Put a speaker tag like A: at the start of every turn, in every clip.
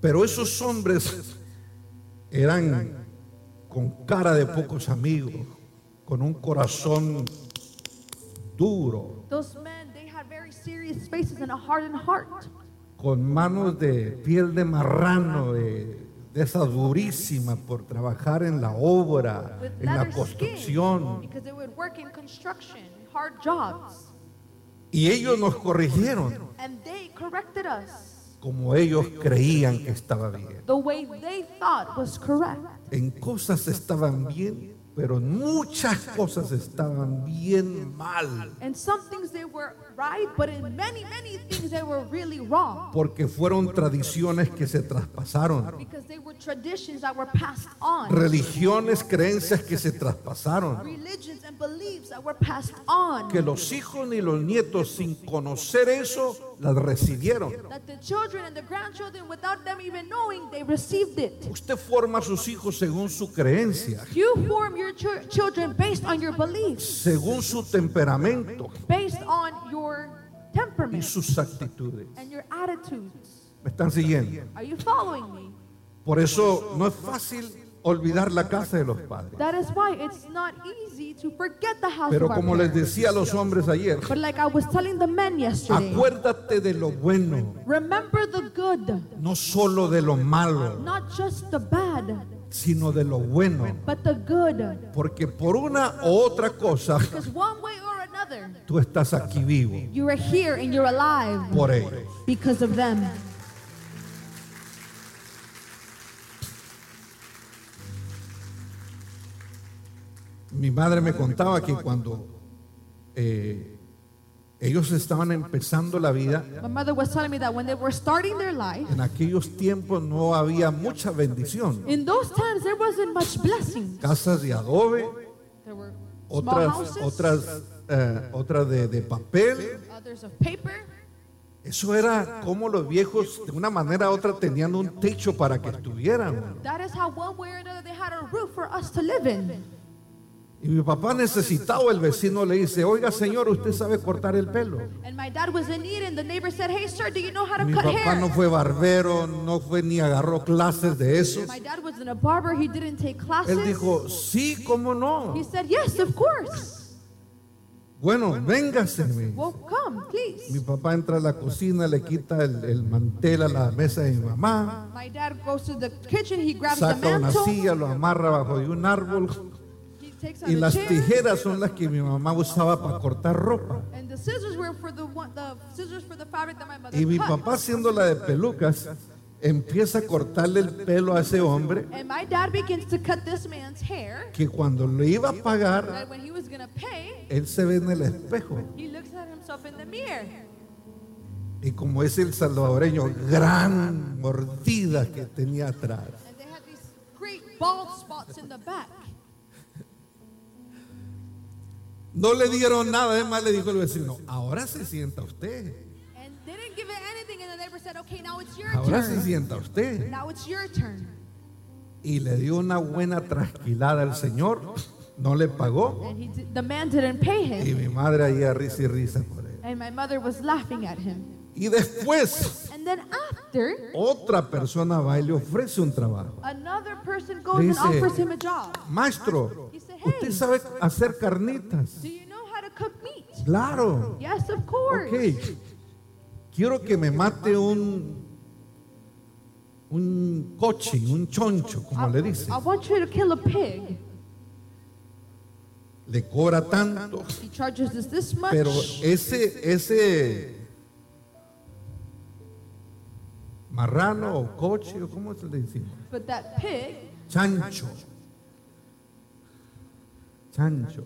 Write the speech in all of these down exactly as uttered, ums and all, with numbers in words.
A: Pero esos hombres eran con cara de pocos amigos, con un corazón duro,
B: Those men, they had very serious faces and a hardened heart.
A: con manos de piel de marrano, de, de esa durísima por trabajar en la obra,
B: With
A: en la
B: leather skin,
A: construcción.
B: because they would work in construction, hard jobs.
A: Y ellos nos corrigieron
B: And they corrected us
A: como ellos creían que estaba bien.
B: the way they thought was correct.
A: En cosas estaban bien, pero en muchas cosas estaban bien mal,
B: And some things they were right, but in many, many things they were really wrong.
A: porque fueron tradiciones que se traspasaron,
B: Because they were traditions that were passed on.
A: religiones, creencias que se traspasaron,
B: Religions and beliefs that were passed on.
A: que los hijos ni los nietos sin conocer eso las recibieron.
B: That the children and the grandchildren, without them even knowing, they received it.
A: Usted forma a sus hijos según su creencia,
B: You form your ch- children based on your beliefs,
A: según su temperamento
B: based on your
A: y
B: temperament
A: sus actitudes.
B: and your attitudes.
A: ¿Me están siguiendo?
B: Are you following me?
A: Por eso no es fácil olvidar la casa de los padres.
B: That is why it's not easy to forget the house
A: Pero
B: of our
A: como les
B: parents.
A: decía a los hombres ayer,
B: But like I was telling the men yesterday,
A: acuérdate de lo bueno,
B: remember the good,
A: no solo de lo malo,
B: not just the bad,
A: sino de lo bueno.
B: but the good.
A: Porque por una u otra cosa,
B: Because one way or another,
A: tú estás aquí vivo
B: you are here and you're alive
A: por ellos.
B: because of them.
A: Mi madre me contaba que cuando eh, ellos estaban empezando la vida,
B: My mother was telling me that when they were starting their life,
A: en aquellos tiempos no había mucha bendición.
B: in those times there wasn't much blessing.
A: Casas de adobe,
B: There were small
A: otras,
B: houses,
A: otras, eh, otras de, de papel.
B: others of paper.
A: Eso era como los viejos de una manera u otra tenían un techo para que estuvieran.
B: That is how one way or another they had a roof for us to live in.
A: Y mi papá necesitaba, el vecino le dice, oiga señor, ¿usted sabe cortar el pelo?
B: And my dad was in need and the neighbor said, hey sir, do you know how to
A: Mi
B: cut
A: papá
B: hair?
A: no fue barbero, no fue ni agarró clases de eso.
B: My dad wasn't a barber, he didn't take classes.
A: Él dijo, sí, ¿cómo no?
B: He said, yes, of course.
A: Bueno, véngase. me-
B: Well, come,
A: Mi
B: please.
A: papá entra a la cocina, le quita el, el mantel a la mesa de mi mamá,
B: My dad goes to the kitchen, he grabs the
A: saca una
B: mantle,
A: silla, lo amarra bajo de un árbol.
B: he takes out
A: Y
B: a
A: las
B: chair,
A: tijeras son las que mi mamá usaba para cortar ropa.
B: and the scissors were for the one, the scissors for the fabric that my mother
A: Y mi
B: cut.
A: papá, haciendo la de pelucas, empieza a cortarle el pelo a ese hombre
B: And my dad begins to cut this man's hair.
A: que cuando le iba a pagar,
B: That when he was gonna pay,
A: él se ve en el espejo.
B: he looks at himself in the mirror.
A: Y como es el salvadoreño, gran mordida que tenía atrás.
B: And they had these great bald spots in the back.
A: No le dieron nada, además le dijo el vecino, ahora se sienta usted,
B: And they didn't give it anything, and the neighbor said, okay, now it's your
A: ahora se
B: turn.
A: sienta usted.
B: Now it's your turn.
A: Y le dio una buena trasquilada al señor, no le pagó,
B: And he did, the man didn't pay
A: y
B: him.
A: mi madre ahí a risa y risa por él.
B: And my mother was laughing at him.
A: Y después,
B: And then after,
A: otra persona va y le ofrece un trabajo.
B: another person goes and
A: Dice,
B: offers him a job.
A: Maestro,
B: He said,
A: ¿usted
B: hey,
A: sabe hacer carnitas?
B: do you know how to cook meat?
A: Claro.
B: Yes, of course.
A: Ok. Quiero que me mate un, un coche, un choncho, como le dice.
B: I want you to kill a pig.
A: Le cobra tanto,
B: He charges us this much.
A: pero ese, ese marrano o coche, o ¿cómo se le dice?
B: But that pig,
A: Chancho. Chancho.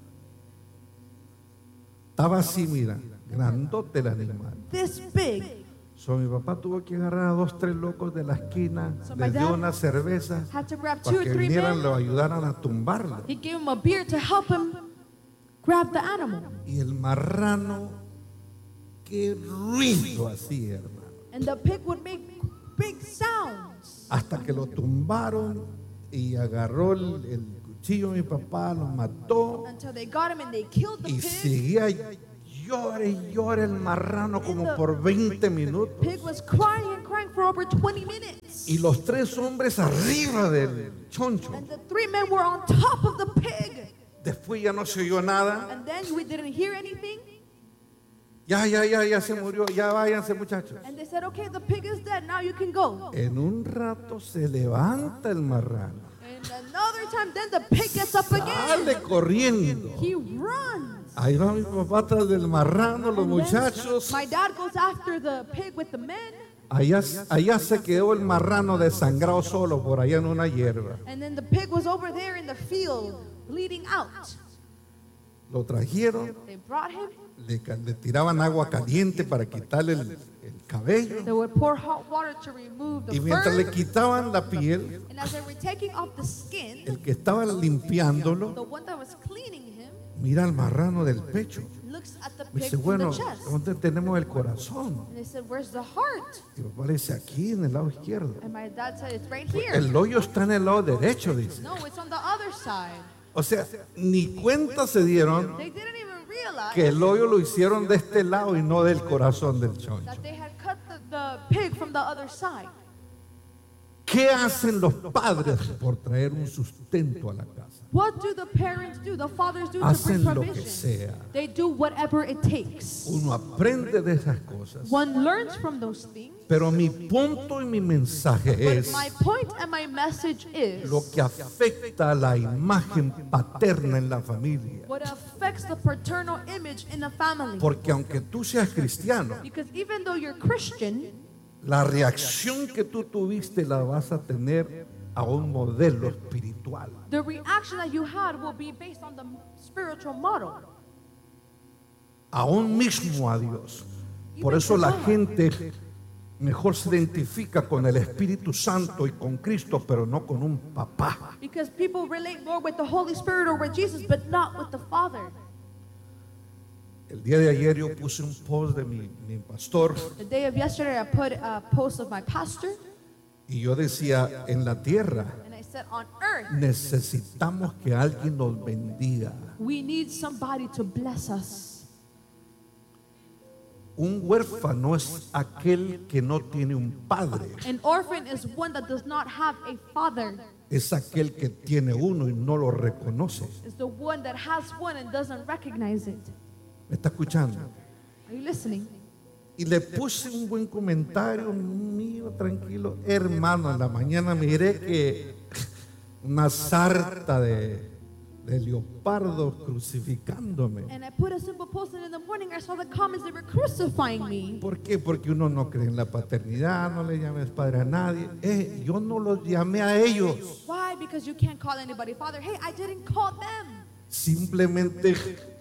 A: Estaba así, mira, grandote el animal.
B: this big,
A: So, mi papá tuvo que agarrar a dos, tres locos de la esquina,
B: So
A: les
B: my
A: dio
B: dad
A: una cerveza
B: had to grab two
A: para
B: or
A: que
B: three
A: vinieran,
B: men.
A: lo ayudaran a tumbarlo.
B: He gave him a beer to help him grab the animal.
A: Y el marrano, qué ruido hacía, hermano.
B: And the pig would make big sounds.
A: Hasta que lo tumbaron y agarró el, el cuchillo de mi papá, lo mató
B: Until they got him and they killed the
A: y
B: pig.
A: seguía llore y llore el marrano como por veinte minutos.
B: Pig was crying and crying for over twenty minutes.
A: Y los tres hombres arriba del choncho.
B: And the three men were on top of the pig.
A: Después ya no se oyó nada.
B: And then we didn't hear anything.
A: Ya, ya, ya, ya se murió. Ya váyanse, muchachos.
B: And they said, okay, the pig is dead. Now you can go.
A: En un rato se levanta el marrano.
B: And another time, then the pig gets up again.
A: Sale corriendo.
B: He runs.
A: Ahí va mi papá atrás del marrano, los
B: And then
A: muchachos.
B: my dad goes after the pig with the men.
A: Allá, allá se quedó el marrano desangrado solo por allá en una hierba.
B: And then the pig was over there in the field, bleeding out.
A: Lo trajeron,
B: They brought him.
A: le, ca- le tiraban agua caliente para quitarle el, el cabello.
B: They would pour hot water to remove the
A: Y mientras le
B: fur.
A: quitaban la piel,
B: And as they were taking off the skin,
A: el que estaba limpiándolo,
B: the one that was cleaning him
A: mira al marrano del pecho.
B: looks at the
A: Me
B: pig
A: dice,
B: from the
A: bueno,
B: chest.
A: ¿dónde tenemos el corazón?
B: And they said, where's the heart?
A: Y mi papá le dice, aquí en el lado izquierdo.
B: And my dad said, it's right here.
A: El hoyo está en el lado derecho, dice.
B: No, it's on the other side.
A: O sea, ni cuenta se dieron
B: They didn't even realize
A: que el hoyo lo hicieron de este lado y no del corazón del choncho.
B: that they had cut the, the pig from the other side.
A: ¿Qué hacen los padres por traer un sustento a la casa?
B: What do the parents do? The fathers do to
A: Hacen
B: bring
A: lo que
B: provision.
A: sea.
B: They do whatever it takes.
A: Uno aprende de esas cosas.
B: One learns from those things.
A: Pero mi punto y mi mensaje
B: But
A: es
B: my point and my message is
A: lo que afecta a la imagen paterna en la familia.
B: what affects the paternal image in a family.
A: Porque aunque tú seas cristiano,
B: Because even though you're Christian,
A: la reacción que tú tuviste la vas a tener a un modelo espiritual.
B: the reaction that you had will be based on the spiritual model.
A: Aún mismo a Dios. Por eso la gente mejor se identifica con el Espíritu Santo y con Cristo, pero no con un papá.
B: Because people relate more with the Holy Spirit or with Jesus, but not with the Father.
A: El día de ayer yo puse un post de mi, mi pastor
B: The day of yesterday, I put a post of my pastor,
A: y yo decía, en la tierra
B: and I said, on earth,
A: necesitamos que alguien nos bendiga.
B: we need somebody to bless us.
A: Un huérfano es aquel que no tiene un padre.
B: An orphan is one that does not have a father.
A: Es aquel que tiene uno y no lo reconoce.
B: It's the one that has one and doesn't recognize it.
A: ¿Me está escuchando?
B: Are you listening?
A: Y le puse un buen comentario mío, tranquilo. Hermano, en la mañana miré que una sarta de, de leopardos crucificándome.
B: And I put a simple post, and in the morning I saw the comments, they were crucifying me.
A: ¿Por qué? Porque uno no cree en la paternidad, no le llames padre a nadie. Eh, yo no los llamé a ellos.
B: Why? Because you can't call anybody father. Hey, I didn't call them.
A: Simplemente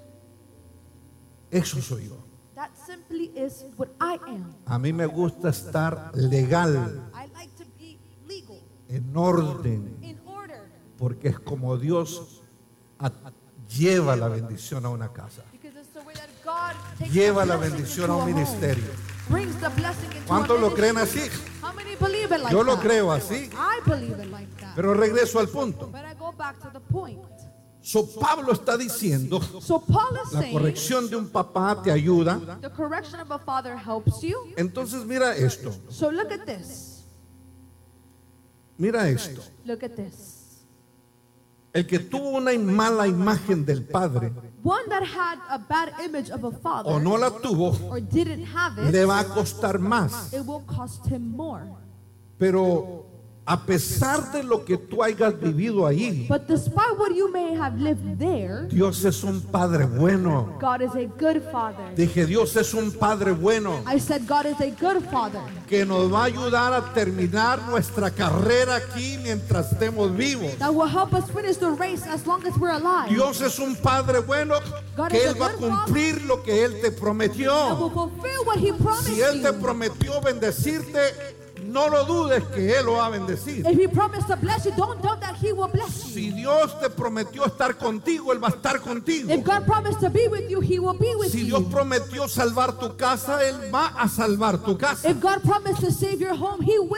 A: eso soy yo.
B: That simply is what I am.
A: A mí me gusta estar legal,
B: I like to be legal,
A: en orden,
B: in order,
A: porque es como Dios a- lleva la bendición a una casa,
B: because it's the way that God takes
A: lleva
B: the
A: la
B: blessing
A: bendición
B: into
A: a un
B: a home,
A: ministerio.
B: brings the blessing into
A: ¿Cuántos
B: a
A: lo
B: ministry.
A: creen así?
B: How many believe it like
A: Yo lo
B: that?
A: creo así,
B: I believe it like that.
A: pero regreso al punto.
B: But I go back to the point.
A: So, Pablo está diciendo,
B: So Paul is
A: la
B: saying
A: corrección de un papá te ayuda.
B: the correction of a father helps you.
A: Entonces mira esto,
B: So look at this.
A: mira esto.
B: Look at this.
A: El que tuvo una mala imagen del padre
B: One that had a bad image of a father
A: o no la tuvo,
B: or didn't have it,
A: le va a costar más.
B: it will cost him more.
A: Pero a pesar de lo que tú hayas vivido ahí,
B: But despite what you may have lived there,
A: Dios es un padre bueno.
B: God is a good father.
A: Dije, Dios es un padre bueno
B: I said God is a good father
A: que nos va a ayudar a terminar nuestra carrera aquí mientras estemos vivos.
B: that will help us finish the race as long as we're alive.
A: Dios es un padre bueno que Él va a cumplir lo que Él te
B: That
A: prometió.
B: will fulfill what He promised
A: Si Él te
B: you.
A: prometió bendecirte, no lo dudes que Él lo va a bendecir.
B: If He promised to bless you, don't doubt that He will bless you.
A: Si Dios te prometió estar contigo, Él va a estar contigo.
B: If God promised to be with you, He will be with
A: Si Dios
B: you.
A: prometió salvar tu casa, Él va a salvar tu casa.
B: If God promised to save your home, He will save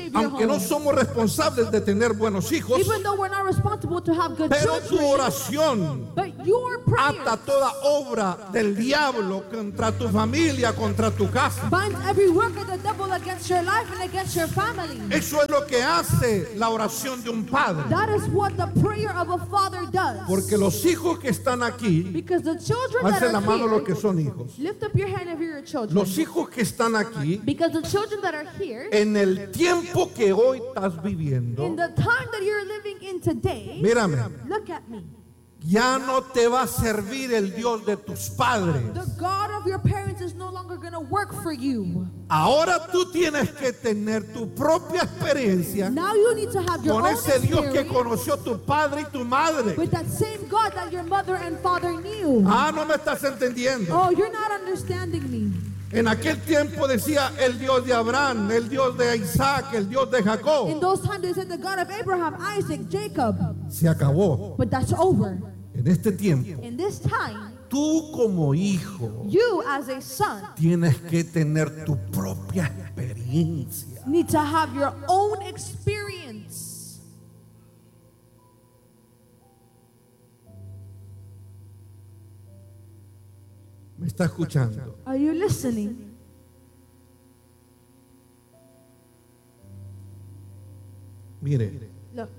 B: Savior
A: aunque no
B: home.
A: somos responsables de tener buenos hijos,
B: Even though we're not responsible to have good
A: pero tu
B: children,
A: oración
B: but your prayer
A: ata toda obra del diablo contra tu familia, contra tu casa.
B: binds every work of the devil against your life and against your family.
A: Eso es lo que hace la oración de un padre.
B: That is what the prayer of a father does.
A: Porque los hijos que están aquí,
B: Because the children that
A: alcen la
B: are
A: mano
B: here,
A: los que son hijos.
B: lift up your hand if you're your children.
A: Los hijos que están aquí,
B: Because the children that are here,
A: en el tiempo que hoy estás
B: in
A: viviendo,
B: the time that you're living in today,
A: mírame,
B: look at me.
A: ya no te va a servir el Dios de tus padres.
B: The God of your parents is no longer going to work for you.
A: Ahora tú tienes que tener tu propia experiencia
B: Now you need to have your
A: con
B: own
A: ese Dios que
B: experience
A: conoció tu padre y tu madre.
B: with that same God that your mother and father knew.
A: Ah, no me estás entendiendo.
B: Oh, you're not understanding me.
A: En aquel tiempo decía el Dios de Abraham, el Dios de Isaac, el Dios de
B: In
A: Jacob.
B: those times they said the God of Abraham, Isaac, Jacob.
A: Se acabó.
B: But that's over.
A: En este tiempo,
B: In this time,
A: tú como hijo
B: you as a son
A: tienes que tener tu propia experiencia.
B: need to have your own experience.
A: ¿Me está escuchando?
B: Are you listening?
A: Mire,
B: Look,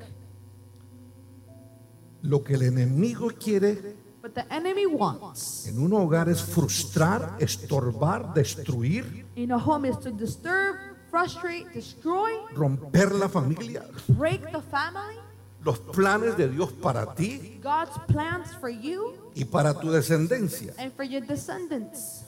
A: lo que el enemigo quiere
B: what the enemy wants
A: en un hogar es frustrar, estorbar, destruir,
B: in a home is to disturb, frustrate, destroy,
A: romper la familia,
B: break the family,
A: los planes de Dios para ti
B: God's plans for you
A: y para tu descendencia.
B: and for your descendants.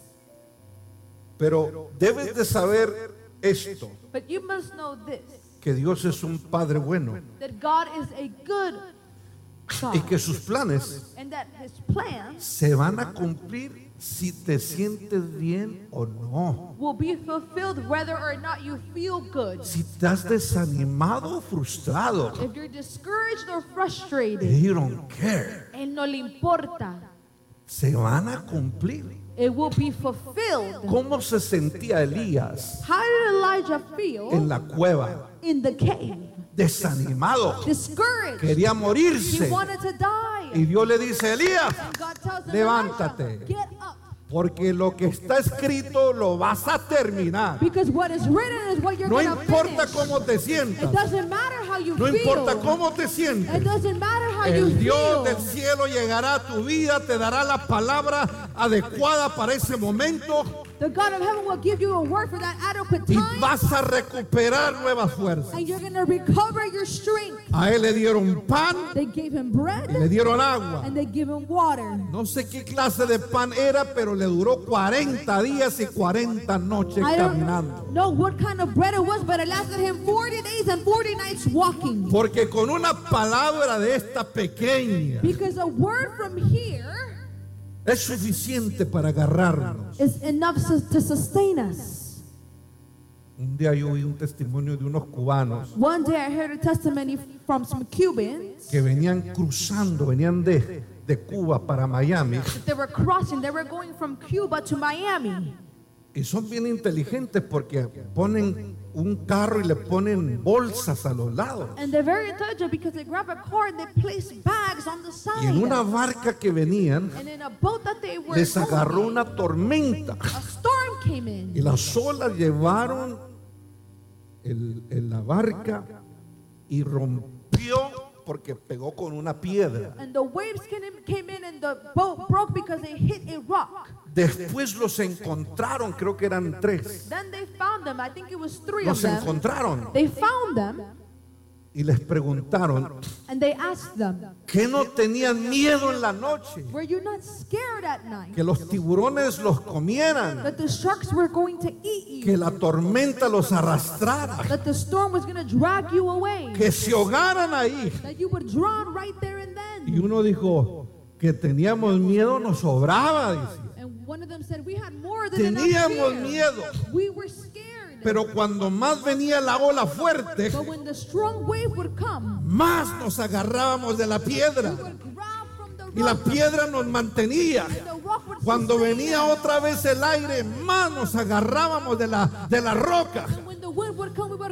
A: Pero debes de saber esto,
B: But you must know this,
A: que Dios es un Padre bueno
B: that God is a good
A: y
B: God
A: que sus planes
B: and that his plans
A: se van a cumplir si te sientes bien o no.
B: will be fulfilled whether or not you feel good.
A: Si estás desanimado o frustrado,
B: If you're discouraged or frustrated,
A: you don't care.
B: él no le importa.
A: Se van a cumplir.
B: It will be fulfilled.
A: ¿Cómo se sentía Elías
B: How did Elijah feel
A: en la cueva?
B: in the cave?
A: Desanimado,
B: Discouraged.
A: quería
B: He
A: morirse.
B: wanted to die.
A: Y Dios le dice, Elías,
B: And God tells him,
A: levántate.
B: Elijah, get up.
A: porque lo que está escrito lo vas a terminar.
B: Because what is written is what you're
A: No
B: going to
A: importa
B: finish.
A: cómo te
B: It
A: sientas,
B: doesn't matter how you
A: no
B: feel.
A: importa cómo te
B: It
A: sientes.
B: doesn't matter how you
A: El Dios
B: feel.
A: del cielo llegará a tu vida, te dará la palabra adecuada para ese momento
B: The God of heaven will give you a word for that adequate
A: y
B: time.
A: vas a recuperar nuevas fuerzas.
B: And you're going to recover your strength.
A: A él le dieron pan
B: They gave him
A: y le
B: bread
A: dieron agua.
B: and they gave him water.
A: No sé qué clase de pan era, pero le duró cuarenta días y cuarenta noches
B: I
A: caminando.
B: don't know what kind of bread it was, but it lasted him forty days and forty nights walking.
A: Porque con una palabra de esta pequeña
B: Because a word from here
A: es suficiente para agarrarnos.
B: is enough sus- to sustain us.
A: Un día yo oí un testimonio de unos cubanos
B: One day I heard a testimony from some Cubans
A: que venían cruzando, venían de, de Cuba para Miami
B: that they were crossing, they were going from Cuba to Miami.
A: y son bien inteligentes porque ponen un carro y le ponen bolsas a los lados.
B: And they're very intelligent because they grab a car and they place bags on the
A: Y en
B: side.
A: una barca que venían
B: And in a boat that they were
A: les agarró
B: going,
A: una tormenta
B: a storm came in.
A: y las olas llevaron el, el- la barca y rompió porque pegó con una piedra.
B: And the waves came in, came in and the boat broke because they hit a rock.
A: Después los encontraron, creo que eran tres.
B: Then they found them. I think it was three of
A: Los
B: them.
A: encontraron
B: They found them
A: y les preguntaron,
B: and they asked them,
A: ¿qué no tenían miedo en la noche?
B: were you not scared at night
A: Que los tiburones los comieran,
B: that the sharks were going to eat
A: que
B: you?
A: la tormenta los arrastrara,
B: That the storm was going to drag you away?
A: que se ahogaran ahí.
B: That you would drown right there and
A: Y
B: then?
A: uno dijo que teníamos miedo, nos sobraba, decía.
B: And one of them said, we had more than enough
A: Teníamos
B: fear.
A: miedo,
B: We were scared.
A: pero cuando más venía la ola fuerte,
B: But when the strong wave would come,
A: más nos agarrábamos de la
B: we
A: piedra
B: would grab from the
A: y la
B: rock.
A: piedra nos mantenía.
B: And the rock would
A: Cuando
B: sustain
A: venía
B: us.
A: otra vez el aire, más nos agarrábamos de la, de la roca.
B: And when the wind would come, we would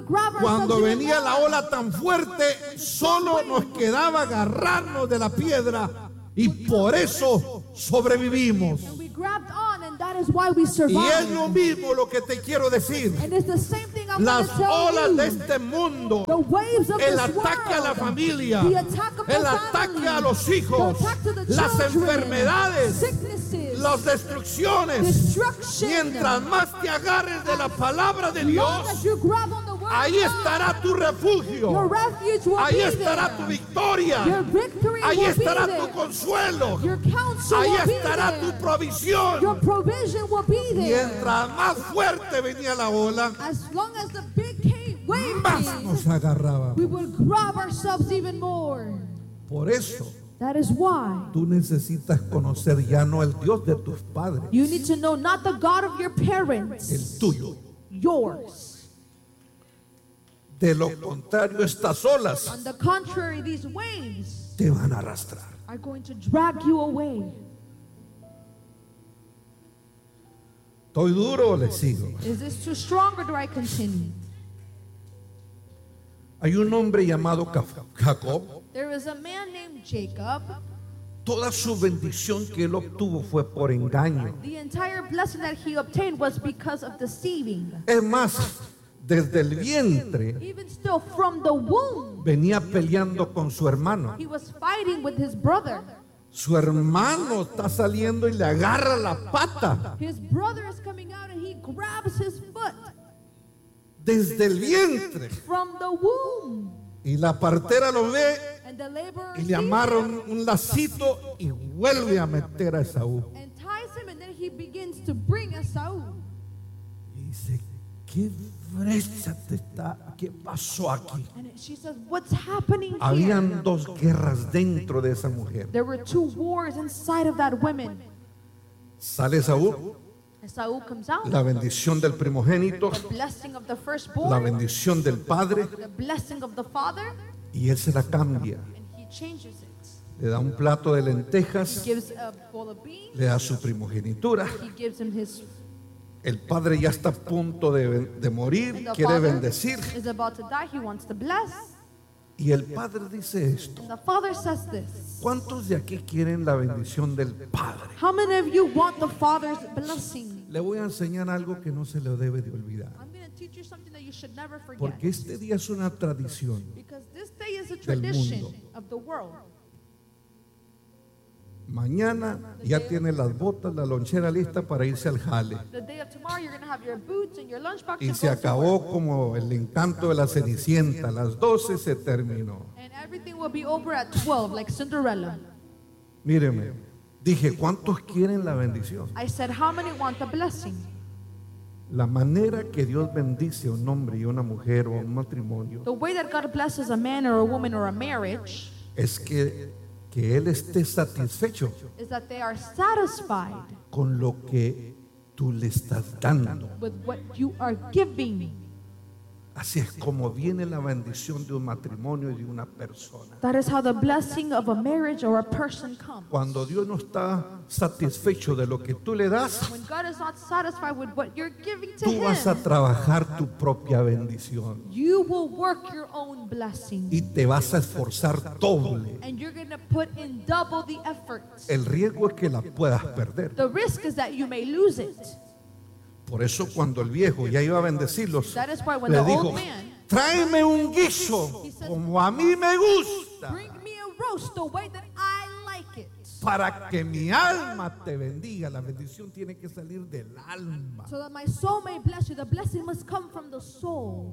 B: grab ourselves
A: Cuando
B: even
A: venía la
B: more.
A: ola tan fuerte, solo nos quedaba agarrarnos de la piedra y por eso sobrevivimos.
B: And we grabbed on, and that is why we
A: Y es
B: survived.
A: lo mismo lo que te quiero decir.
B: And it's the same thing I'm
A: Las
B: going to tell
A: olas
B: you.
A: de este mundo,
B: The waves of
A: el
B: this
A: ataque a la
B: world,
A: familia,
B: the attack of the
A: el ataque
B: family,
A: a los
B: the
A: hijos,
B: attack to the
A: las
B: children,
A: enfermedades,
B: sicknesses,
A: las destrucciones.
B: destruction.
A: Mientras más te agarres de la palabra de
B: As long
A: Dios,
B: as you grab on the word
A: ahí
B: of God,
A: estará tu
B: your
A: refugio,
B: refuge will
A: ahí
B: be
A: estará
B: there.
A: tu victoria,
B: Your victory
A: ahí
B: will
A: estará
B: be
A: tu
B: there.
A: consuelo,
B: Your counsel
A: ahí
B: will be
A: estará
B: there.
A: tu provisión.
B: Your provision will be there.
A: Mientras más fuerte venía la ola,
B: As long as the big cave wave
A: más
B: came,
A: nos agarrábamos.
B: we will grab ourselves even more.
A: Por eso
B: That is why
A: tú necesitas conocer ya no el Dios de tus padres,
B: you need to know not the God of your
A: el
B: parents,
A: tuyo.
B: yours.
A: De lo contrario, estas olas
B: On the contrary, these waves
A: te van a arrastrar.
B: are going to drag you away.
A: ¿Estoy duro o le sigo?
B: Is this too strong or do I continue?
A: Hay un hombre llamado Ca- Jacob.
B: There is a man named Jacob.
A: Toda su bendición que él obtuvo fue por engaño.
B: The entire blessing that he obtained was because of deceiving.
A: Es más, desde el vientre
B: Even still, from the womb,
A: venía peleando con su hermano.
B: he was fighting with his brother.
A: Su hermano está saliendo y le agarra la pata.
B: His brother is coming out and he grabs his foot
A: Desde el vientre.
B: from the womb.
A: Y la partera lo ve
B: And the laborer
A: y le
B: sees
A: amarra
B: him
A: un, un lacito y vuelve a meter a Esaú.
B: and ties him, and then he begins to bring Esau.
A: Y dice, ¿qué brecha te está? ¿Qué pasó aquí?
B: And she says, what's happening here?
A: Habían dos guerras dentro de esa mujer.
B: There were two wars inside of that woman.
A: Sale Esaú,
B: Esau comes out.
A: la bendición del primogénito,
B: The blessing of the
A: la
B: firstborn,
A: bendición del padre,
B: the blessing of the father,
A: y él se la cambia.
B: and he changes it.
A: Le da un plato de
B: He
A: lentejas,
B: gives a bowl of beans.
A: le da su primogenitura.
B: He gives him his.
A: El padre ya está a punto de, de
B: And
A: morir,
B: the
A: quiere
B: father
A: bendecir.
B: is about to die. He wants to bless.
A: Y el padre dice esto.
B: And the father says this.
A: ¿Cuántos de aquí quieren la bendición del padre?
B: How many of you want the father's blessing?
A: Le voy a enseñar algo que no se le debe de olvidar.
B: I'm going to teach you something that you should never forget.
A: Porque este día es una tradición.
B: Because this day is a
A: del
B: tradition
A: mundo.
B: of the world.
A: Mañana ya tiene las botas, la lonchera lista para irse al jale.
B: The day of tomorrow, you're going to have your boots and your lunchbox.
A: Y
B: and
A: se
B: go to work.
A: acabó como el encanto de la Cenicienta. A las doce se terminó.
B: And everything will be over at twelve, like Cinderella.
A: Míreme, dije, ¿cuántos quieren la bendición?
B: I said, how many want the blessing?
A: La manera que Dios bendice a un hombre y a una mujer o a un matrimonio
B: The way that God blesses a man or a woman or a marriage
A: es que, que Él esté satisfecho
B: is that they are satisfied
A: con lo que tú le estás dando.
B: with what you are giving.
A: Así es como viene la bendición de un matrimonio y de una persona.
B: That is how the blessing of a marriage or a person comes.
A: Cuando Dios no está satisfecho de lo que tú le das,
B: When God is not satisfied with what you're giving to
A: tú vas a
B: Him,
A: trabajar tu propia bendición
B: you will work your own blessing.
A: y te vas a esforzar doble.
B: And you're going to put in double the effort.
A: El riesgo es que la puedas perder.
B: The risk is that you may lose it.
A: Por eso cuando el viejo ya iba a bendecirlos,
B: That is why when
A: le
B: the
A: dijo,
B: old man,
A: tráeme un guiso como a mí me gusta,
B: bring me a roast the way that I like it,
A: para que mi alma te bendiga. La bendición tiene que salir del alma.
B: so that my soul may bless you. The blessing must come from the soul.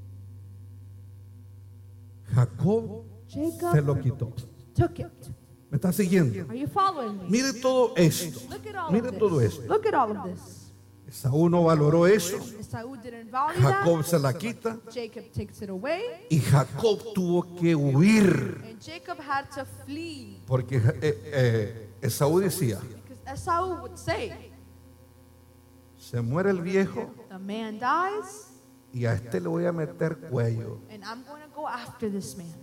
A: Jacob
B: Jacob
A: se lo quitó.
B: took it.
A: ¿Me está siguiendo?
B: Are you following me?
A: Mire todo esto.
B: Look at all
A: Mire
B: of
A: todo
B: this.
A: esto.
B: Look at all of this.
A: Esaú no valoró eso.
B: Esau didn't value
A: Jacob
B: that.
A: se la quita
B: Jacob takes it away.
A: y Jacob tuvo que huir.
B: And Jacob had to flee.
A: Porque eh, eh, Esaú decía,
B: Because Esau would say,
A: se muere el viejo
B: the man dies,
A: y a este le voy a meter cuello.
B: and I'm going to go after this man.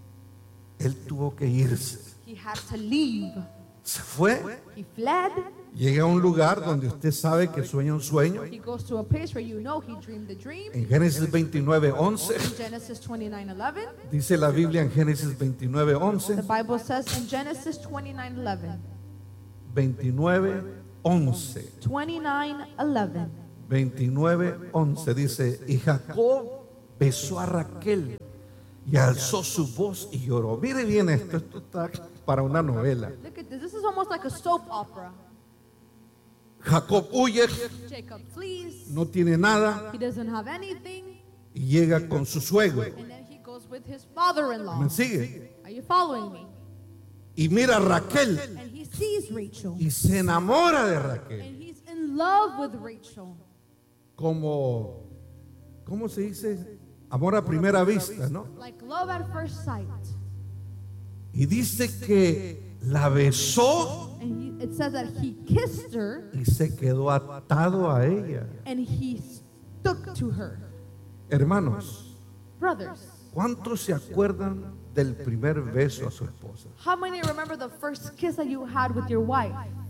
A: Él tuvo que irse.
B: He had to leave.
A: Se fue
B: He fled.
A: Llega a un lugar donde usted sabe que sueña un sueño.
B: He goes to a place where you know he dreamed a dream.
A: En Génesis veintinueve once
B: In Genesis twenty-nine eleven,
A: dice la Biblia en Génesis veintinueve
B: the
A: once,
B: Bible says in Genesis twenty-nine eleven,
A: veintinueve once,
B: twenty-nine eleven,
A: veintinueve once dice, y Jacob besó a Raquel y alzó su voz y lloró. Mire bien esto, esto está para una novela.
B: look at this. This is almost like a soap opera.
A: Jacob huye,
B: Jacob flees.
A: no tiene nada
B: He doesn't have anything.
A: y llega con su suegro.
B: And then he goes with his father-in-law.
A: ¿Me sigue?
B: Are you following me?
A: Y mira a Raquel
B: And he sees Rachel.
A: y se enamora de Raquel.
B: And he's in love with Rachel.
A: Como, ¿cómo se dice? Amor a primera vista, ¿no?
B: Like love at first sight.
A: Y dice que la besó
B: And he, it says that he kissed her
A: y se quedó atado a ella.
B: and he stuck to her.
A: Hermanos,
B: Brothers,
A: ¿cuántos se acuerdan del primer beso a su esposa?
B: how many remember the first kiss that you had with your wife?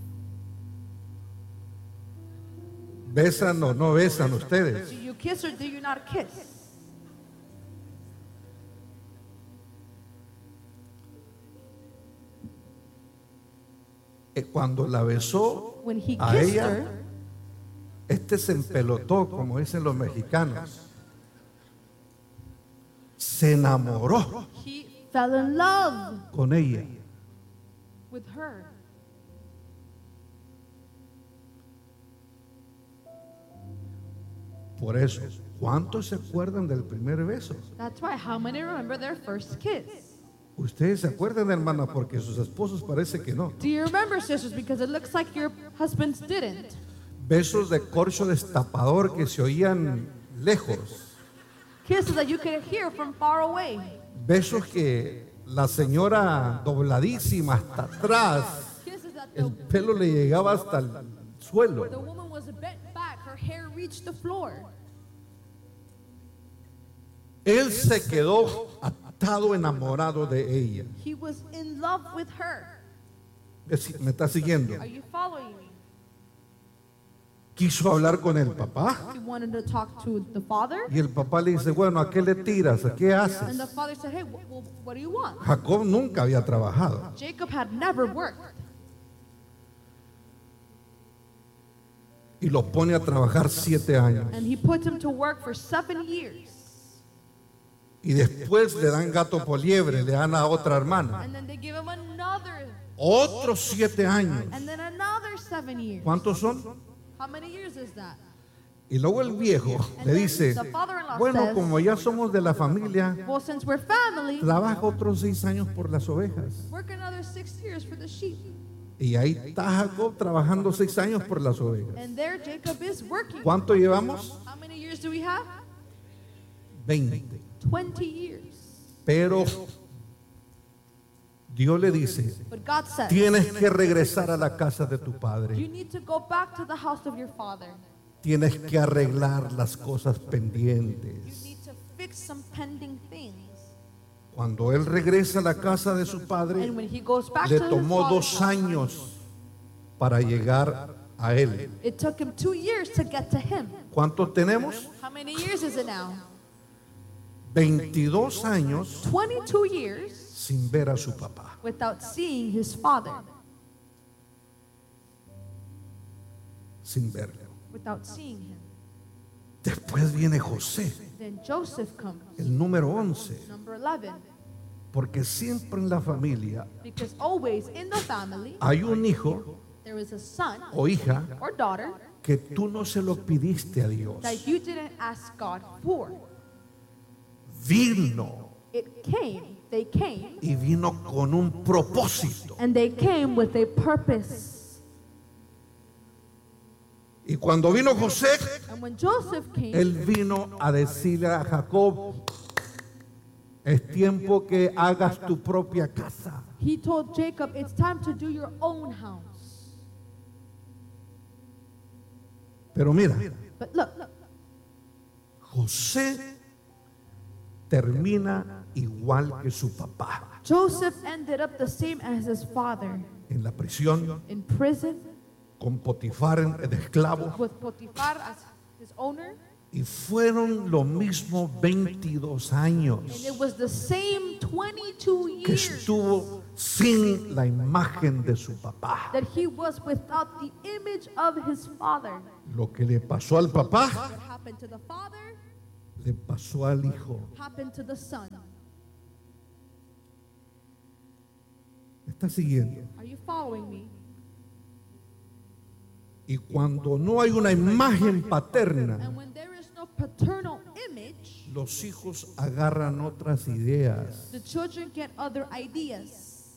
A: ¿Besan o no besan ustedes?
B: Do you kiss or do you not kiss?
A: Eh, Cuando la besó
B: When he
A: a
B: kissed
A: ella,
B: her,
A: este se empelotó, como dicen los mexicanos. Se enamoró
B: he fell in love
A: con ella.
B: with her.
A: Por eso, ¿cuántos se acuerdan del primer beso?
B: That's why, how many remember their first kiss?
A: Ustedes se acuerdan, hermana, porque sus esposos parece que no.
B: Do you remember, sisters? Because it looks like your husbands didn't.
A: Besos de corcho destapador que se oían lejos.
B: Kisses that you could hear from far away.
A: Besos que la señora dobladísima hasta atrás,
B: Kisses that
A: el
B: the,
A: pelo le llegaba hasta el
B: the
A: suelo.
B: woman was bent back, her hair reached the floor.
A: Él se quedó atado, enamorado de ella.
B: He was in love with her.
A: Es- ¿Me está siguiendo?
B: Are you following me?
A: Quiso hablar con el papá
B: He wanted to talk to the father.
A: y el papá le dice, bueno, ¿a qué le tiras? ¿A qué
B: And
A: haces?
B: the father said, hey, wh- well, what do you want?
A: Jacob nunca había trabajado.
B: Jacob had never worked.
A: Y lo pone a trabajar siete años.
B: And he put him to work for seven years.
A: Y después le dan gato por liebre, le dan a otra hermana.
B: And then they give him another,
A: Otros siete años.
B: and then another seven years.
A: ¿Cuántos son?
B: How many years is that?
A: Y luego el viejo le dice, bueno, como ya somos de la familia,
B: Well, since we're family,
A: trabaja otros seis años por las ovejas.
B: work another six years for the sheep.
A: Y ahí está Jacob trabajando seis años por las ovejas.
B: And there Jacob is working.
A: ¿Cuánto llevamos?
B: How many years do we have?
A: veinte.
B: twenty years.
A: Pero Dios le dice,
B: But God says,
A: tienes que regresar a la casa de tu
B: you
A: padre.
B: need to go back to the house of your father.
A: Tienes que arreglar las cosas
B: You
A: pendientes.
B: need to fix some pending things.
A: Cuando él regresa a la casa de su padre,
B: And when he goes back
A: le
B: to his
A: tomó
B: father's
A: dos
B: house,
A: años para llegar a él.
B: it took him two years to get to him.
A: ¿Cuántos tenemos?
B: How many years is it now?
A: veintidós años
B: twenty-two years
A: sin ver a su papá.
B: without seeing his father,
A: Sin verlo.
B: without seeing him.
A: Después viene José,
B: Then Joseph comes,
A: el número once,
B: number eleven,
A: porque siempre en la familia
B: because always in the family
A: hay un hijo
B: there is a son
A: o hija
B: or daughter
A: que tú no se lo pidiste a Dios.
B: that you didn't ask God for.
A: Vino
B: It came, they came,
A: y vino con un propósito.
B: and they came with a purpose.
A: Y cuando vino José,
B: And when Joseph came,
A: él vino a decirle a Jacob, es tiempo que hagas tu propia casa.
B: he told Jacob, it's time to do your own house.
A: Pero mira,
B: But look, look,
A: José termina igual que su papá,
B: Joseph ended up the same as his father,
A: en la prisión,
B: in prison,
A: con Potifar de esclavo,
B: with Potiphar as his owner.
A: y fueron lo mismo veintidós años
B: And it was the same twenty-two
A: que
B: years
A: estuvo sin la imagen de su papá.
B: that he was without the image of his father.
A: Lo que le pasó al papá,
B: What happened to the father
A: le pasó al hijo.
B: happened to the son.
A: ¿Me está siguiendo?
B: Are you following me?
A: Y cuando no hay una imagen paterna,
B: And when there is no paternal image,
A: los hijos agarran otras ideas.
B: the children get other ideas.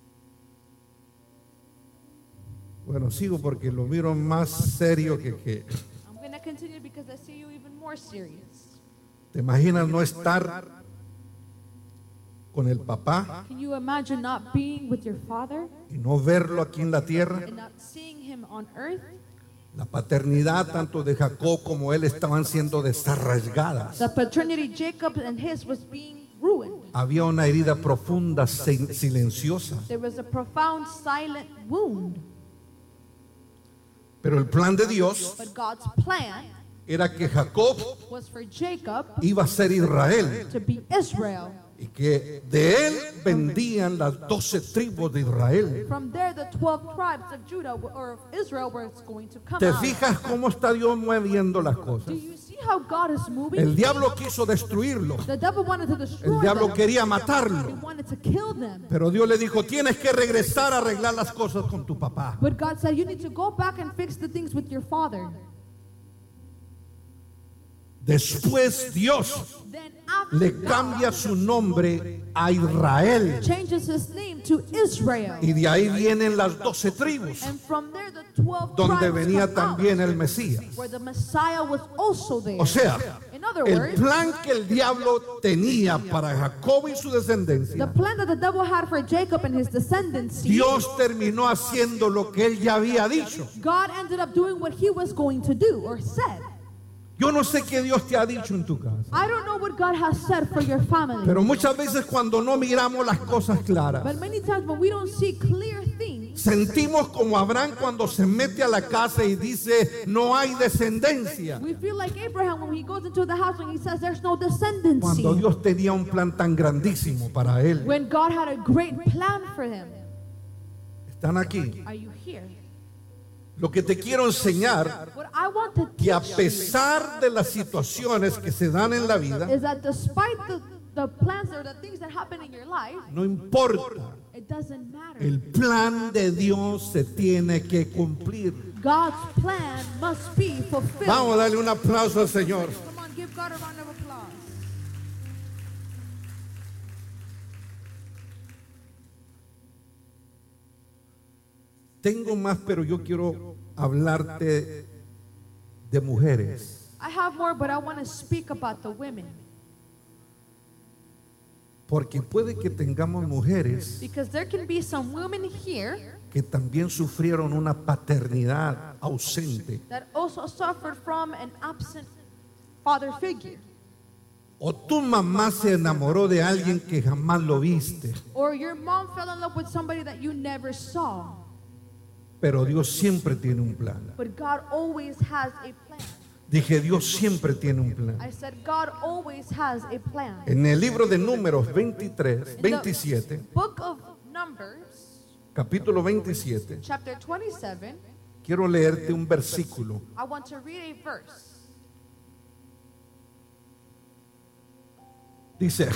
A: Bueno, sigo porque lo miro más serio que que.
B: I'm going to continue because I see you even more serious.
A: ¿Te imaginas no estar con el papá
B: Can you imagine not being with your father
A: y no verlo aquí en la tierra?
B: and not seeing him on earth?
A: La paternidad tanto de Jacob como él estaban siendo desarraigadas.
B: The paternity Jacob and his was being ruined.
A: Había una herida profunda, sin- silenciosa.
B: There was a profound silent wound.
A: Pero el plan de Dios
B: But God's plan
A: era que Jacob
B: was for Jacob
A: iba a ser Israel
B: to be Israel.
A: y que de él vendían las doce tribus de Israel.
B: From there, the twelve tribes of Judah or of Israel were going to come
A: ¿Te
B: out.
A: fijas cómo está Dios moviendo las
B: Do
A: cosas?
B: you see how God is moving?
A: El diablo quiso destruirlo.
B: The devil wanted to destroy
A: El diablo
B: them.
A: quería
B: He
A: matarlo.
B: wanted to kill them.
A: Pero Dios le dijo, tienes que regresar a arreglar las cosas con tu papá.
B: But God said, you need to go back and fix the things with your father.
A: Después Dios
B: Then after
A: le
B: God
A: cambia su nombre a Israel.
B: changes his name to Israel.
A: Y de ahí vienen las doce tribus,
B: And from there, the twelve
A: donde
B: tribes
A: venía
B: come out,
A: también el Mesías.
B: where the Messiah was also there.
A: O sea,
B: In other
A: el
B: words,
A: plan que el diablo tenía para Jacob y su
B: the
A: descendencia,
B: plan that the devil had for Jacob and his descendants,
A: Dios terminó haciendo lo que él ya había dicho.
B: God ended up doing what he was going to do or said.
A: Yo no sé qué Dios te ha dicho en tu casa,
B: I don't know what God has said for your family.
A: pero muchas veces cuando no miramos las cosas claras,
B: But many times when we don't see clear things,
A: sentimos como Abraham cuando se mete a la casa y dice, no hay descendencia.
B: we feel like Abraham when he goes into the house and he says there's no descendancy.
A: Cuando Dios tenía un plan tan grandísimo para él.
B: When God had a great plan for him.
A: Están aquí.
B: Are you here?
A: Lo que te quiero enseñar,
B: What I want to
A: que a
B: teach
A: pesar de las situaciones que se dan en la vida,
B: is that despite the, the plans or the things that happen in your life,
A: no importa,
B: it doesn't matter.
A: el plan de Dios se tiene que cumplir.
B: God's plan must be fulfilled.
A: Vamos a darle un aplauso al Señor.
B: Come on, give God a round of applause.
A: Tengo más, pero yo quiero hablarte de mujeres.
B: I have more, but I want to speak about the women.
A: Porque puede que tengamos mujeres
B: Because there can be some women here
A: que también sufrieron una paternidad ausente.
B: that also suffered from an absent father figure.
A: O tu mamá se enamoró de alguien que jamás lo viste.
B: Or your mom fell in love with somebody that you never saw.
A: Pero Dios siempre tiene un plan.
B: But God always has a plan.
A: Dije, Dios siempre tiene un plan.
B: I said God always has a plan.
A: En el libro de Números veintitrés,
B: In
A: veintisiete,
B: the book of Numbers,
A: capítulo veintisiete,
B: chapter twenty-seven,
A: quiero leerte un versículo.
B: I want to read a verse.
A: Dice,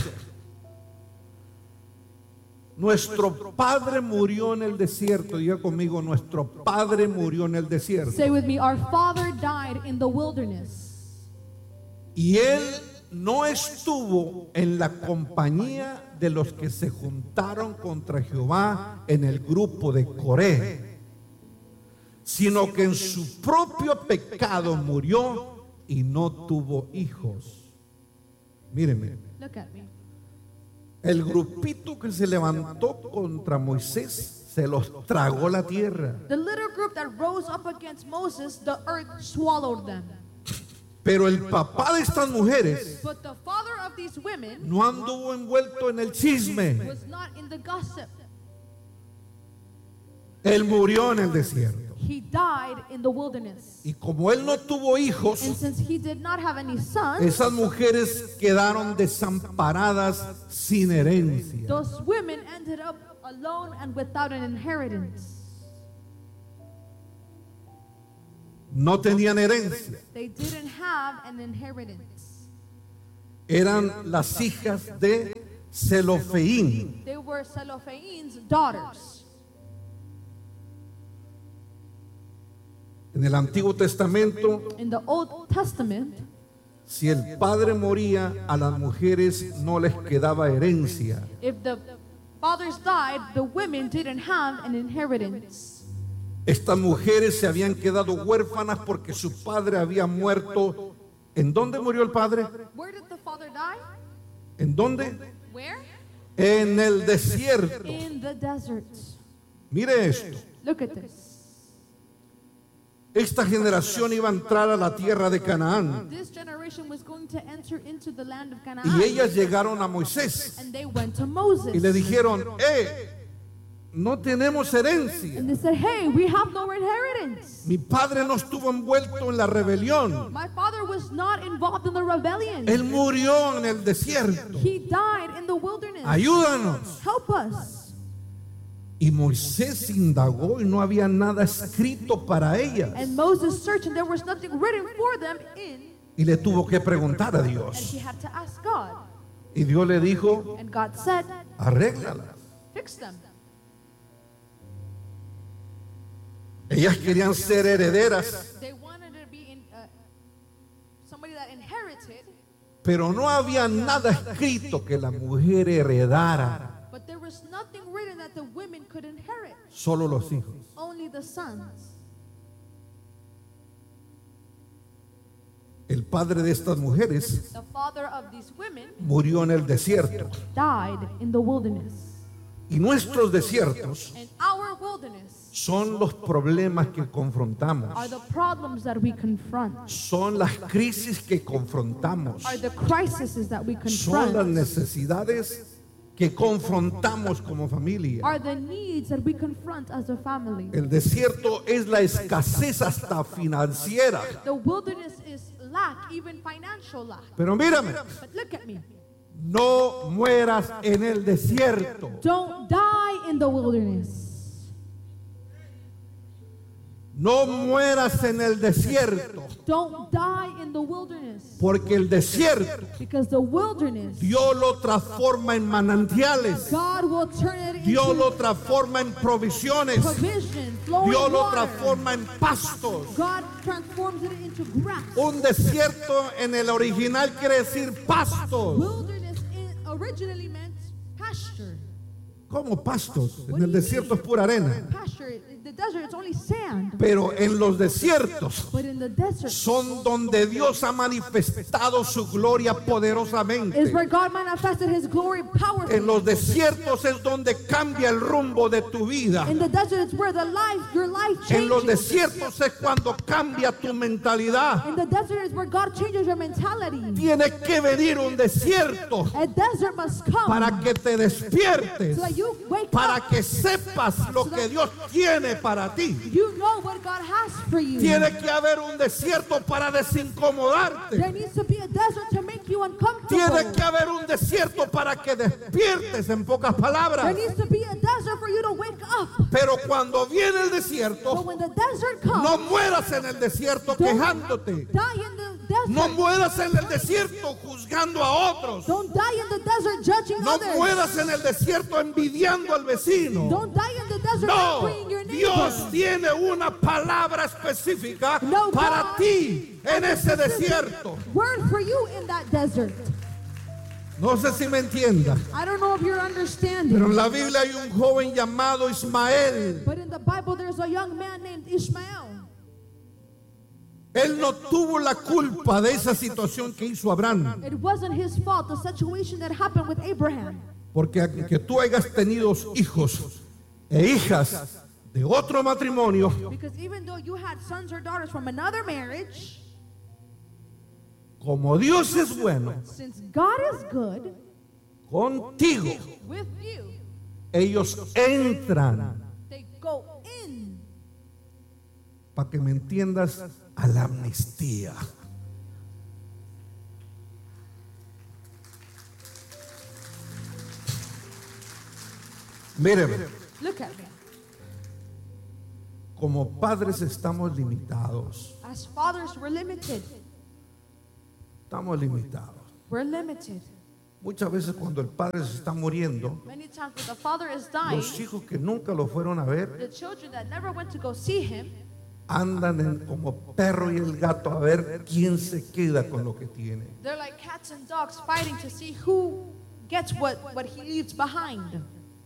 A: nuestro padre murió en el desierto. Diga conmigo, nuestro padre murió en el desierto.
B: Say with me, our father died in the wilderness.
A: Y él no estuvo en la compañía de los que se juntaron contra Jehová en el grupo de Coré, sino que en su propio pecado murió y no tuvo hijos. Míreme,
B: Look at me.
A: el grupito que se levantó contra Moisés se los tragó la tierra.
B: The little group that rose up against Moses, the earth swallowed them.
A: Pero el papá de estas mujeres
B: But the father of these women
A: no anduvo envuelto en el chisme.
B: was not in the gossip.
A: Él murió en el desierto.
B: he died in the wilderness.
A: Y como él no tuvo hijos,
B: And since he did not have any sons,
A: esas mujeres quedaron desamparadas sin herencia.
B: those women ended up alone and without an inheritance.
A: No tenían herencia.
B: They didn't have an inheritance.
A: Eran las hijas de Zelofeín.
B: They were Zelophehad's daughters.
A: En el Antiguo Testamento,
B: In the Old Testament,
A: si el padre moría, a las mujeres no les quedaba herencia.
B: if the fathers died, the women didn't have an inheritance.
A: Estas mujeres se habían quedado huérfanas porque su padre había muerto. ¿En dónde murió el padre?
B: Where did the father die?
A: ¿En dónde?
B: Where?
A: En el desierto.
B: In the desert.
A: Mire esto.
B: Look at this.
A: Esta generación iba a entrar a la tierra de Canaán.
B: This generation was going to enter into the land of
A: Y
B: Canaan.
A: ellas llegaron a Moisés
B: And they went to Moses.
A: y le dijeron, eh, no tenemos herencia.
B: And they said, hey, we have no inheritance.
A: Mi padre no estuvo envuelto en la rebelión.
B: My father was not involved in the rebellion.
A: Él murió en el desierto.
B: He died in the wilderness.
A: Ayúdanos.
B: Help us.
A: Y Moisés indagó y no había nada escrito para ellas.
B: And Moses searched, and there was nothing written for them in.
A: Y le tuvo que preguntar a
B: And
A: Dios.
B: he had to ask God.
A: Y Dios le dijo,
B: And God said,
A: arréglalas.
B: fix them.
A: Ellas querían ser herederas,
B: They wanted to be in, uh, somebody that inherited,
A: pero no había nada escrito que la mujer heredara.
B: but there was nothing written that the women could inherit.
A: Solo los hijos.
B: Only the sons.
A: El padre de estas mujeres
B: The father of these women
A: murió en el desierto.
B: died in the wilderness.
A: Y nuestros desiertos
B: And our wilderness
A: son los problemas que confrontamos.
B: are the problems that we confront,
A: Son las crisis que confrontamos.
B: are the crises that we
A: Son las
B: confront,
A: necesidades que confrontamos como familia.
B: are the needs that we confront as a family.
A: El desierto es la escasez hasta financiera.
B: The wilderness is lack, even financial lack.
A: Pero mírame,
B: But look at me.
A: no mueras en el desierto.
B: Don't die in the wilderness.
A: No mueras en el desierto.
B: Don't die in the wilderness.
A: Porque el desierto
B: Because the wilderness,
A: Dios lo transforma en manantiales.
B: God will turn it
A: Dios
B: into
A: lo transforma en provisiones.
B: provision, flowing
A: Dios lo
B: water.
A: transforma en pastos.
B: God transforms it into grass.
A: Un desierto en el original quiere decir pastos.
B: Wilderness in, originally meant pasture.
A: ¿Cómo pastos? En el desierto es pura arena.
B: Pasture. In the desert, it's only sand.
A: Pero en los desiertos
B: But in the desert
A: son donde Dios ha manifestado su gloria
B: is
A: poderosamente.
B: where God manifested His glory powerfully.
A: En los desiertos es donde cambia el rumbo de tu vida.
B: In the desert, it's where the life, your life
A: En los
B: changes.
A: desiertos es cuando cambia tu mentalidad.
B: In the desert is where God changes your mentality.
A: Tiene que venir un desierto
B: A desert must come
A: para que te despiertes,
B: so that you wake
A: para
B: up.
A: que sepas lo que Dios tiene para ti.
B: You know what God has for you.
A: Tiene que haber un desierto para desincomodarte.
B: There needs to be a desert to make you uncomfortable.
A: Tiene que haber un desierto para que despiertes, en pocas
B: There
A: palabras.
B: needs to be a desert for you to wake up.
A: Pero cuando viene el
B: But
A: desierto,
B: when the desert comes,
A: no mueras en el desierto
B: don't
A: quejándote.
B: die in the desert.
A: No mueras en el desierto juzgando a otros.
B: Don't die in the desert judging
A: No
B: others.
A: mueras en el desierto envidiando al vecino.
B: Don't die in the desert
A: No,
B: envying your neighbor.
A: Dios tiene una palabra específica
B: No,
A: para
B: God
A: ti en ese desierto.
B: Word for you in that desert.
A: No sé si me entienda,
B: I don't know if you're understanding.
A: pero en la Biblia hay un joven llamado Ismael.
B: But in the Bible, there's a young man named Ishmael.
A: Él no tuvo la culpa de esa situación que hizo Abraham.
B: It wasn't his fault, the situation that happened with Abraham.
A: Porque que tú hayas tenido hijos e hijas de otro matrimonio,
B: Because even though you had sons or daughters from another marriage,
A: como Dios es bueno
B: since God is good
A: contigo,
B: with you,
A: ellos entran
B: they go in
A: para que me entiendas, a la amnistía. Míreme,
B: Look at me.
A: como padres estamos limitados.
B: As fathers, we're limited.
A: Estamos limitados.
B: We're limited.
A: Muchas veces cuando el padre se está muriendo,
B: Many times when the father is dying,
A: los hijos que nunca lo fueron a ver
B: the children that never went to go see him
A: andan en- como perro y el gato a ver quién se queda con lo que tiene.
B: they're like cats and dogs fighting to see who gets what, what he leaves behind.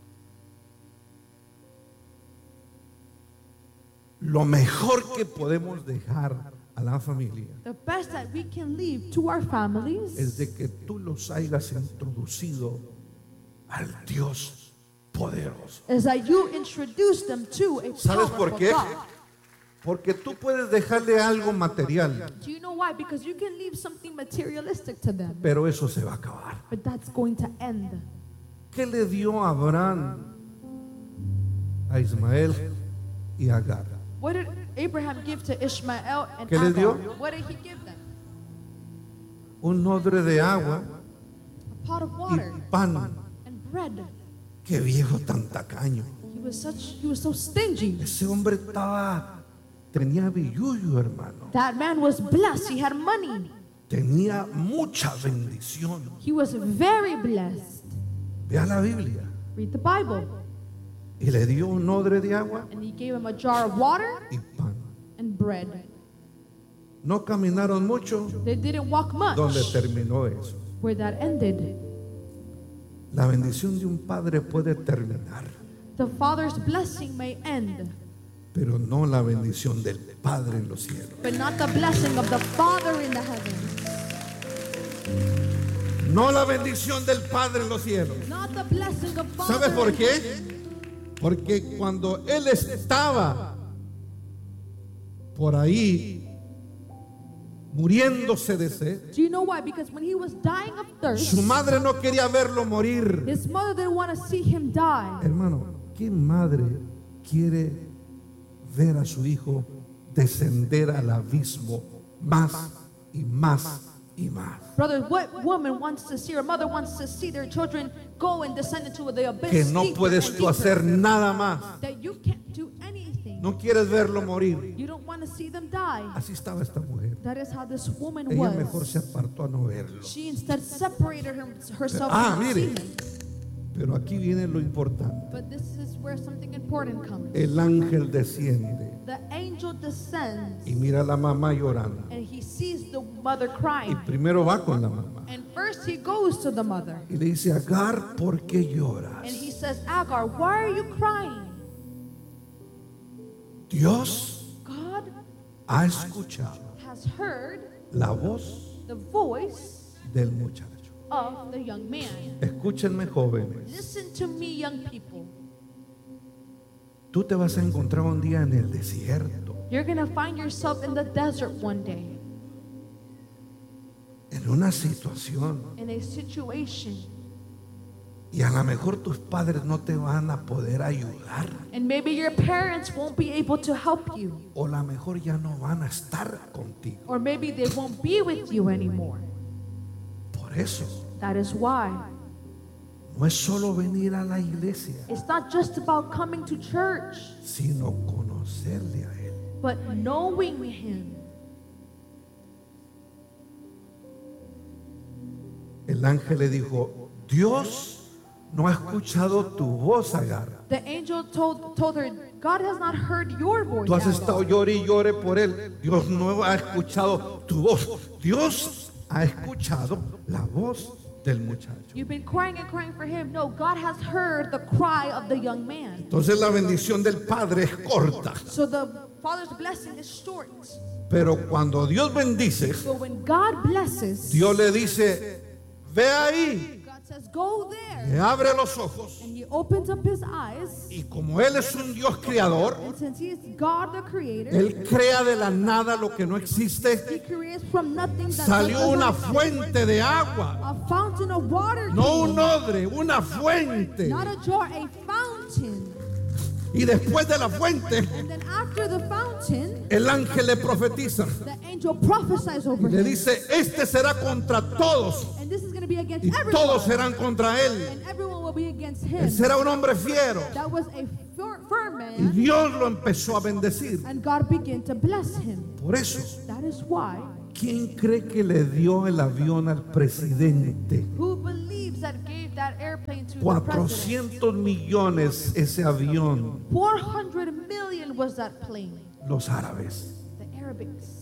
A: Lo mejor que podemos dejar a la familia
B: The best that we can leave to our families
A: es de que tú los hayas introducido al Dios poderoso.
B: is that you introduce them to a
A: ¿Sabes por
B: powerful
A: qué?
B: God.
A: Porque tú puedes dejarle algo material,
B: Do you know why? Because you can leave something materialistic to them,
A: pero eso se va a acabar.
B: but that's going to end.
A: ¿Qué le dio a Abraham a Ismael y a Agar?
B: What did Abraham give to Ishmael and
A: ¿Qué les dio?
B: Agar? What did he give them?
A: Un odre de agua
B: A pot of
A: y
B: water
A: pan.
B: and bread.
A: Qué viejo tan tacaño.
B: He was such he was so stingy.
A: Ese hombre estaba, tenía billullo, hermano.
B: That man was blessed. He had money.
A: Tenía mucha bendición.
B: He was very blessed.
A: Vea la Biblia.
B: Read the Bible.
A: Y le dio un odre de agua
B: And he gave him a jar of water
A: y pan.
B: and bread.
A: No caminaron mucho
B: They didn't walk much.
A: donde terminó eso.
B: Where that ended.
A: La bendición de un padre puede terminar,
B: The father's blessing may end,
A: pero no la bendición del Padre en los cielos.
B: but not the blessing of the Father in the heavens.
A: No la bendición del Padre en los cielos.
B: Not the blessing of Father.
A: ¿Sabes por
B: in
A: qué?
B: heaven.
A: Porque cuando él estaba por ahí muriéndose de sed,
B: Do you know why? Because when he was dying of thirst,
A: su madre no quería verlo morir.
B: his mother didn't want to see him die.
A: Hermano, ¿qué madre quiere ver a su hijo descender al abismo más y más y más?
B: Brothers, what woman wants to see, or mother wants to see their children go and descend into the abyss?
A: Que no
B: deeper
A: puedes
B: and
A: tú hacer
B: deeper,
A: nada más.
B: that you can't do anything.
A: No quieres verlo morir.
B: You don't want to see them die.
A: Así estaba esta mujer.
B: That is how this woman
A: Ella mejor
B: was.
A: se apartó a no verlo.
B: She instead separated her, herself
A: Ah,
B: from
A: mire.
B: seeing him.
A: Pero aquí viene lo importante.
B: But this is where something important comes.
A: El ángel desciende
B: The angel descends
A: y mira a la mamá llorando.
B: and he sees the mother
A: Y
B: crying.
A: primero va con la mamá
B: And first he goes to the mother
A: y le dice, Agar, ¿por qué
B: and
A: lloras?
B: he says, Agar, why are you crying?
A: Dios
B: God
A: ha escuchado
B: has heard
A: la voz
B: the voice
A: del muchacho.
B: of the young man.
A: Escúchenme, jóvenes.
B: Listen to me, young people.
A: Tú te vas a encontrar un día en el desierto,
B: You're going to find yourself in the desert one day,
A: en una situación,
B: in a situation,
A: y a lo mejor tus padres no te van a poder ayudar,
B: and maybe your parents won't be able to help you,
A: o a lo mejor ya no van a estar contigo.
B: or maybe they won't be with you anymore.
A: Por eso,
B: That is why
A: no es solo venir a la iglesia,
B: it's not just about coming to church,
A: sino conocerle a Él.
B: but knowing him.
A: El ángel le dijo, Dios no ha escuchado tu voz, Agar.
B: The angel told, told her, God has not heard your voice.
A: Tú has
B: Agar.
A: estado llore y llore por él. Dios no ha escuchado tu voz. Dios ha escuchado la voz del muchacho.
B: You've been crying and crying for him. No, God has heard the cry of the young man.
A: Entonces la bendición del Padre es corta.
B: So the Father's blessing is short.
A: Pero cuando Dios bendice,
B: But when God blesses,
A: Dios le dice, ve ahí,
B: God says, go there.
A: le abre los ojos.
B: And he opens up his eyes.
A: Y como Él es un Dios creador,
B: And since he is God the creator,
A: Él crea de la nada lo que no
B: he
A: existe.
B: creates from nothing that
A: Salió
B: does
A: una
B: not
A: fuente de agua.
B: a fountain of water.
A: No
B: came.
A: un odre, una fuente.
B: Not a jar, a fountain.
A: Y después de la fuente,
B: And then after the fountain,
A: el ángel le profetiza
B: the angel prophesies
A: y
B: over
A: le
B: him.
A: dice: este será contra todos
B: And this is going to be against
A: y todos
B: everyone.
A: serán contra él.
B: And everyone will be against
A: Él
B: him.
A: será un hombre fiero.
B: That was a fir- firm
A: Y
B: man.
A: Dios lo empezó a bendecir.
B: And God began to bless him.
A: Por eso,
B: That is why.
A: ¿quién cree que le dio el avión al presidente?
B: Who believes that gave that airplane to the president?
A: cuatrocientos millones ese avión.
B: four hundred million was that plane.
A: Los árabes.
B: The Arabics.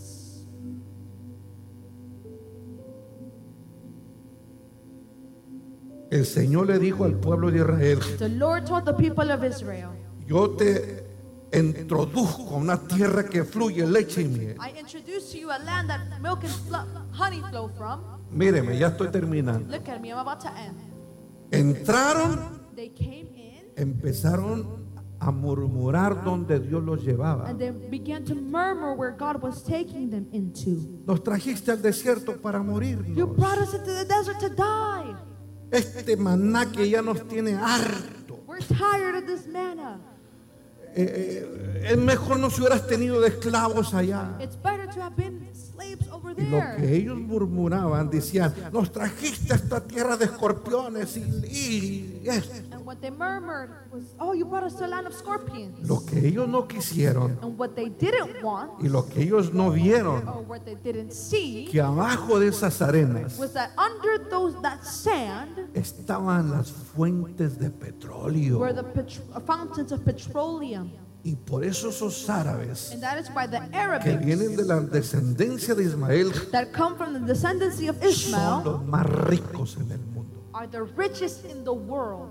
A: El Señor le dijo al pueblo de Israel:
B: The Lord told the people of Israel,
A: yo te introduzco a una tierra que fluye leche y miel.
B: I introduce to you a land that milk and flo- honey flow from.
A: Míreme, ya estoy terminando.
B: Look at me, I'm about to end.
A: Entraron,
B: They came in
A: empezaron a murmurar donde Dios los llevaba.
B: and they began to murmur where God was taking them into.
A: Nos trajiste al desierto para
B: You
A: morirnos.
B: brought us into the desert to die.
A: Este maná que ya nos tiene harto.
B: We're tired of this manna.
A: Eh, eh, es mejor no se hubieras tenido de esclavos allá.
B: It's better to have been slaves over
A: Y lo
B: there.
A: que ellos murmuraban, decían: nos trajiste a esta tierra de escorpiones y, y esto.
B: And what they murmured was, oh, you brought us to a land of scorpions.
A: Lo que ellos no quisieron
B: And what they didn't want,
A: y lo que ellos no vieron,
B: or what they didn't see,
A: que abajo de esas arenas
B: was that under those that sand
A: estaban las fuentes de petróleo.
B: were the petro- fountains of petroleum.
A: Y por eso esos árabes
B: And that is why the
A: que vienen
B: Arabics
A: de la descendencia de Ismael
B: that come from the descendancy of
A: son
B: Ishmael
A: los más ricos en el mundo.
B: are the richest in the world.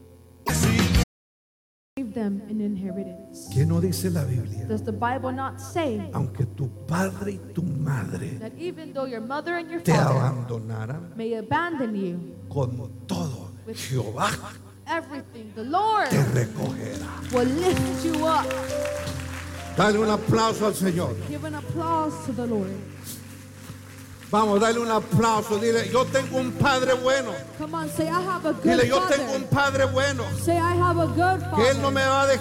B: Gave them an inheritance.
A: ¿Qué no dice la Biblia?
B: Does the Bible not say
A: Aunque tu padre y tu madre
B: that even though your mother and your
A: te
B: father
A: abandonaran,
B: may abandon you,
A: con todo Jehová
B: everything, the Lord
A: te recogerá?
B: will lift you up?
A: Dale un aplauso al Señor.
B: Give an applause to the Lord.
A: Vamos, dale un aplauso. Dile: yo tengo un padre bueno.
B: Come on, say, I have a good
A: Dile: yo tengo un
B: father.
A: padre bueno.
B: Say, I have a good
A: Que Él no
B: father.
A: me va a dejar